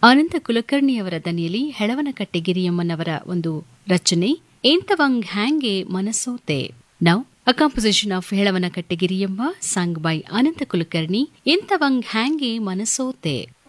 ಅನಂತ ಕುಲಕರ್ಣಿಯವರ ದನಿಯಲ್ಲಿ ಹೆಳವನಕಟ್ಟೆ ಗಿರಿಯಮ್ಮನವರ ಒಂದು ರಚನೆ ಎಂತವಂಗ್ ಹ್ಯಾಂಗೆ ಮನಸೋತೆ. Now a composition of Helavanakatte Giriyamma sung by ಅನಂತ ಕುಲಕರ್ಣಿ. ಎಂತವಂಗ್ ಹ್ಯಾಂಗೆ ಮನಸೋತೆ.